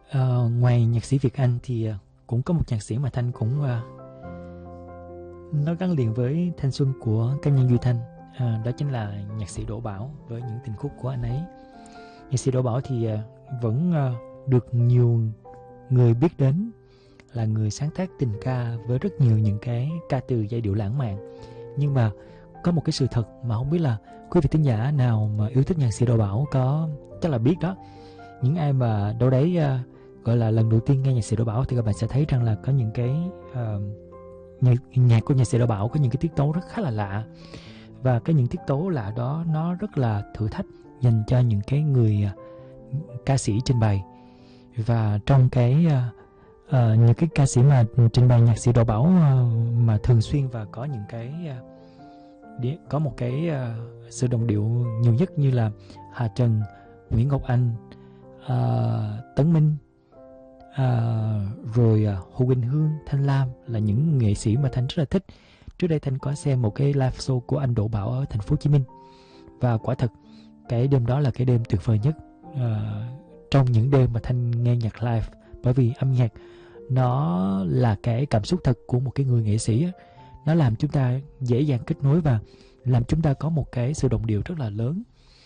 Ngoài nhạc sĩ Việt Anh thì cũng có một nhạc sĩ mà Thanh cũng nó gắn liền với thanh xuân của cá nhân Duy Thanh, đó chính là nhạc sĩ Đỗ Bảo với những tình khúc của anh ấy. Nhạc sĩ Đỗ Bảo thì vẫn được nhiều người biết đến là người sáng tác tình ca với rất nhiều những cái ca từ giai điệu lãng mạn. Nhưng mà có một cái sự thật mà không biết là quý vị thính giả nào mà yêu thích nhạc sĩ Đỗ Bảo có chắc là biết đó. Những ai mà đâu đấy gọi là lần đầu tiên nghe nhạc sĩ Đỗ Bảo thì các bạn sẽ thấy rằng là có những cái nhạc của nhạc sĩ Đỗ Bảo có những cái tiết tấu rất khá là lạ, và những tiết tấu lạ đó nó rất là thử thách dành cho những cái người ca sĩ trình bày. Và trong những cái ca sĩ mà trình bày nhạc sĩ Đỗ Bảo mà thường xuyên và có những cái có một cái sự đồng điệu nhiều nhất như là Hà Trần, Nguyễn Ngọc Anh, Tấn Minh, rồi Hồ Quỳnh Hương, Thanh Lam là những nghệ sĩ mà Thanh rất là thích. Trước đây Thanh có xem một cái live show của anh Đỗ Bảo ở thành phố Hồ Chí Minh, và quả thật cái đêm đó là cái đêm tuyệt vời nhất trong những đêm mà Thanh nghe nhạc live, bởi vì âm nhạc nó là cái cảm xúc thật của một cái người nghệ sĩ. Nó làm chúng ta dễ dàng kết nối và làm chúng ta có một cái sự đồng điệu rất là lớn.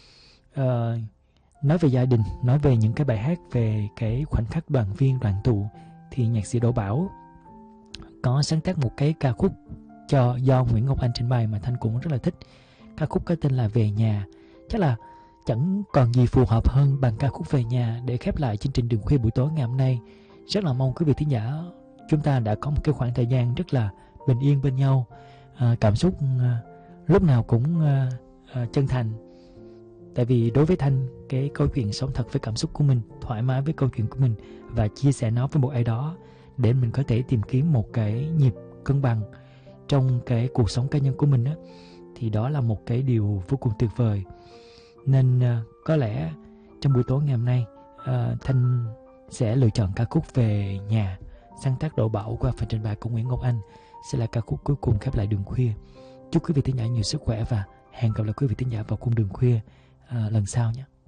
Nói về gia đình, nói về những cái bài hát về cái khoảnh khắc đoàn viên đoàn tụ, thì nhạc sĩ Đỗ Bảo có sáng tác một cái ca khúc do Nguyễn Ngọc Anh trình bày mà Thanh cũng rất là thích. Ca khúc có tên là Về Nhà. Chắc là chẳng còn gì phù hợp hơn bằng ca khúc Về Nhà để khép lại chương trình Đường Khuya buổi tối ngày hôm nay. Rất là mong quý vị thính giả chúng ta đã có một cái khoảng thời gian rất là bình yên bên nhau, cảm xúc lúc nào cũng chân thành. Tại vì đối với Thanh, cái câu chuyện sống thật với cảm xúc của mình, thoải mái với câu chuyện của mình và chia sẻ nó với một ai đó để mình có thể tìm kiếm một cái nhịp cân bằng trong cái cuộc sống cá nhân của mình á, thì đó là một cái điều vô cùng tuyệt vời. Nên có lẽ trong buổi tối ngày hôm nay, Thanh sẽ lựa chọn ca khúc Về Nhà sáng tác Đỗ Bảo qua phần trình bày của Nguyễn Ngọc Anh sẽ là ca khúc cuối cùng khép lại Đường Khuya. Chúc quý vị thính giả nhiều sức khỏe và hẹn gặp lại quý vị thính giả vào khung Đường Khuya lần sau nhé.